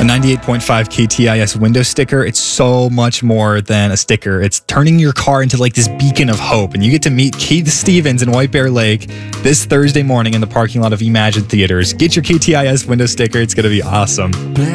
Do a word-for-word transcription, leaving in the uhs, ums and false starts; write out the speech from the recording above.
ninety-eight point five K T I S window sticker, it's so much more than a sticker. It's turning your car into like this beacon of hope. And you get to meet Keith Stevens in White Bear Lake this Thursday morning in the parking lot of Imagine Theaters. Get your K T I S window sticker. It's going to be awesome.